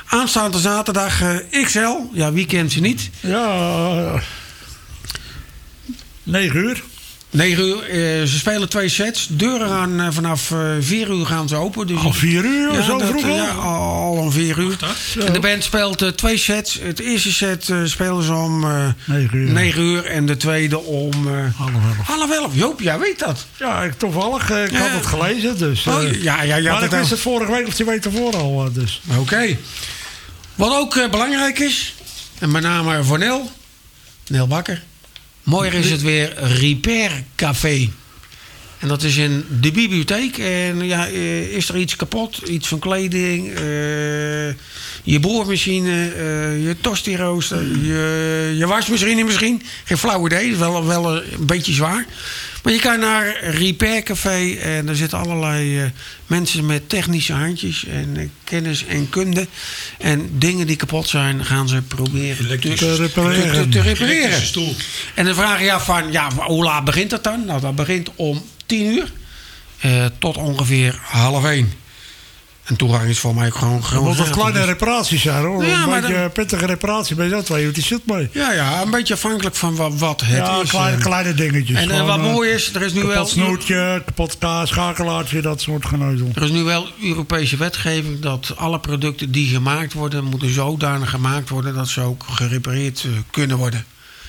Aanstaande zaterdag XL. Ja, wie kent ze niet? Ja, 9 uur. 9 uur. Ze spelen 2 sets. Deuren gaan vanaf 4 uur gaan ze open. Dus Al 4 uur? ja, Zo vroeg al? Ja, al om 4 uur. En de band speelt 2 sets. Het eerste set spelen ze om 9 uur. En de tweede om half 11. Joop, jij weet dat. Ja, toevallig. Ik had het gelezen. Dus, ja, maar ik wist het vorige week of 2 weken tevoren al. Dus. Oké. Wat ook belangrijk is. En met name voor Nel Bakker. Morgen is het weer Repair Café. En dat is in de bibliotheek. En ja, is er iets kapot? Iets van kleding, je boormachine, je tosti-rooster, je wasmachine misschien. Geen flauw idee, is wel een beetje zwaar. Maar je kan naar Repair Café en er zitten allerlei mensen met technische handjes en kennis en kunde. En dingen die kapot zijn, gaan ze proberen te repareren. Stoel. En dan vraag je af van, ja, hoe laat begint dat dan? Nou, dat begint om 10 uur tot ongeveer 12:30. En toegang is voor mij ook gewoon Het moet wat kleine dus reparaties zijn, hoor. Ja, een beetje pittige reparatie bij dat 2 uur, die zit mee. Ja, een beetje afhankelijk van wat het is. Kleine dingetjes. En wat mooi is, er is nu kapot snoertje, kapot schakelaartje, dat soort geneuzel. Er is nu wel Europese wetgeving dat alle producten die gemaakt worden, moeten zodanig gemaakt worden dat ze ook gerepareerd kunnen worden.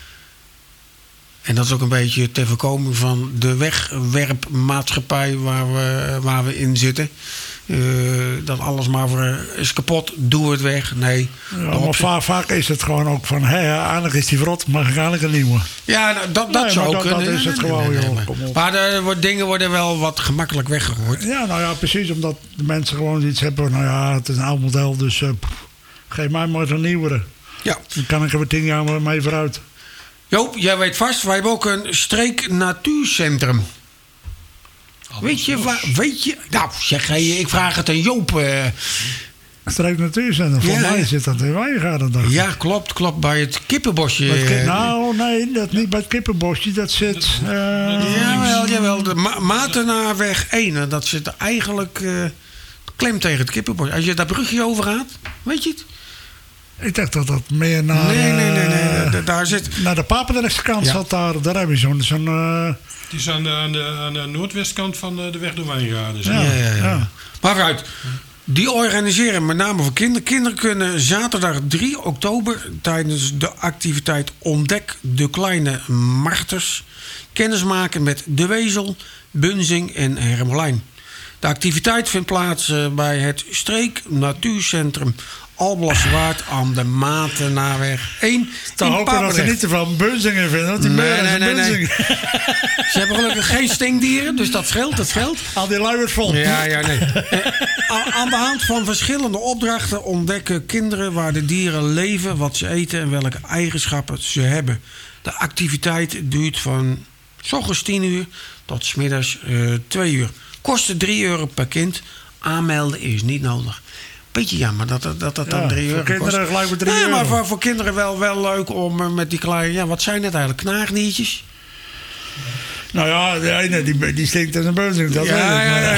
En dat is ook een beetje ter voorkoming van de wegwerpmaatschappij waar we in zitten. Dat alles maar is kapot, doe het weg. Nee. Ja, maar vaak is het gewoon ook van, eigenlijk is die verrot, mag ik eigenlijk een nieuwe. Ja, dat zou ook kunnen. Dat is het gewoon, joh. Maar de dingen worden wel wat gemakkelijk weggegooid. Ja, nou ja, precies. Omdat de mensen gewoon iets hebben. Nou ja, het is een oud model, dus geef mij maar een nieuwere. Ja. Dan kan ik er 10 jaar mee vooruit. Joop, jij weet vast, wij hebben ook een streek-natuurcentrum. Weet je, nou zeg, ik vraag het aan Joop. Streek Natuurcentrum, voor mij zit dat in Wijngaarden. Ja, klopt, bij het kippenbosje. Nou, nee, dat niet bij het kippenbosje, dat zit... Jawel, de Matenaarweg 1, dat zit eigenlijk klem tegen het kippenbosje. Als je dat brugje overgaat, weet je het? Ik dacht dat dat meer naar... Nee, daar zit... Naar de Papendrechtse kant zat daar heb je zo'n... Het is aan de noordwestkant van de weg door Wijngaarden. Ja. Maar vooruit. Die organiseren met name voor kinderen. Kinderen kunnen zaterdag 3 oktober tijdens de activiteit Ontdek de Kleine Marters kennismaken met de wezel, bunzing en hermelijn. De activiteit vindt plaats bij het Streek Natuurcentrum Alblasserwaard aan de Matenaarweg 1. Te hopen dat ze niet te veel bunzingen vinden. Want die bunzing. Ze hebben gelukkig geen stinkdieren, dus dat scheelt. Al die luiers vol. Ja, nee. Aan de hand van verschillende opdrachten ontdekken kinderen waar de dieren leven, wat ze eten en welke eigenschappen ze hebben. De activiteit duurt van 's ochtends 10 uur tot 's middags 2 uur. Kost €3 per kind. Aanmelden is niet nodig. Beetje jammer dat dan €3 kost. Voor kinderen gelijk met €3. Nee, maar voor kinderen wel leuk om met die kleine... Ja, wat zijn het eigenlijk? Knaagdiertjes? Nou ja, de ene die stinkt als een bunzing. Dat weet ik. Ja.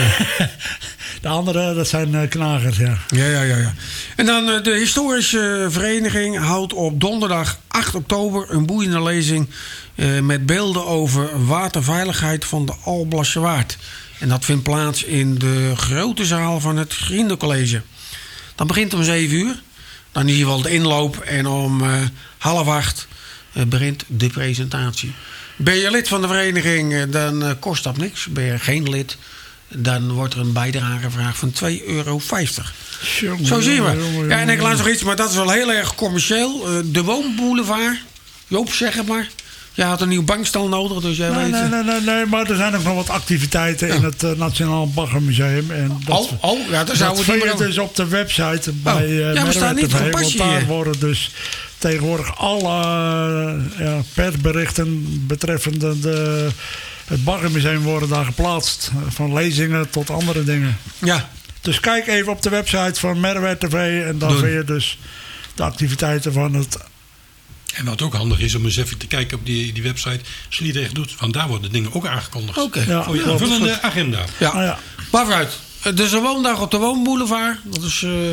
De andere, dat zijn knagers, ja. Ja. En dan de historische vereniging houdt op donderdag 8 oktober... een boeiende lezing met beelden over waterveiligheid van de Alblasserwaard. En dat vindt plaats in de grote zaal van het Vriendencollege. Dan begint om 7 uur. Dan is hier wel de inloop. En om 7:30 begint de presentatie. Ben je lid van de vereniging, dan kost dat niks. Ben je geen lid, dan wordt er een bijdrage gevraagd van €2,50. Zo zien we. Ja, en ik laat nog iets, maar dat is wel heel erg commercieel. De Woonboulevard. Joop, zeg het maar. Je had een nieuw bankstel nodig, dus jij weet... Nee, maar er zijn ook nog wat activiteiten in het Nationaal Baggermuseum. En daar zouden we het dus op de website bij we staan niet TV, want daar worden dus tegenwoordig alle persberichten betreffende het Baggermuseum worden daar geplaatst. Van lezingen tot andere dingen. Ja. Dus kijk even op de website van Merwet TV en dan vind je dus de activiteiten van het... En wat ook handig is om eens even te kijken op die website. Sliedrecht doet, want daar worden dingen ook aangekondigd. Oké. Voor je aanvullende agenda. Ja. Maar vooruit. Dus een woondag op de Woonboulevard. Dat is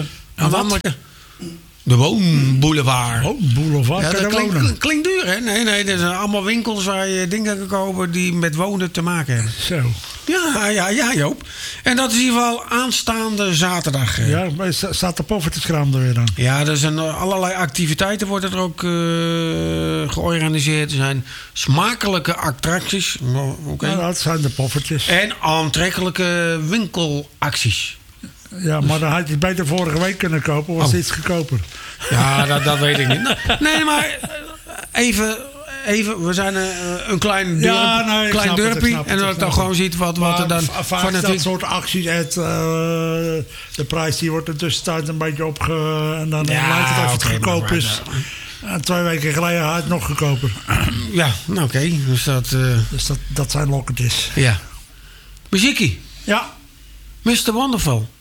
Aan de andere kant. De Woonboulevard. Oh, boulevard. Ja, kan dat je wonen. klinkt duur, hè? Nee, dat zijn allemaal winkels waar je dingen kan kopen die met wonen te maken hebben. Zo. Ja, Joop. En dat is in ieder geval aanstaande zaterdag. Ja, maar staat de poffertjeskraam er weer aan? Ja, er zijn allerlei activiteiten worden er ook georganiseerd. Er zijn smakelijke attracties. Okay. Ja, dat zijn de poffertjes. En aantrekkelijke winkelacties. Ja, maar dan had je het beter vorige week kunnen kopen. Was het iets goedkoper. Ja, dat weet ik niet. Nee, maar even we zijn een klein dorpje. En dat ik dan gewoon ziet wat er dan van dat soort acties uit. De prijs die wordt in de tussentijd een beetje en dan lijkt het of het goedkoop is. 2 weken geleden had het nog goedkoper. Ja, nou oké. Dus dat zijn lokketjes. Ja. Muziekie. Ja. Mr. Wonderful.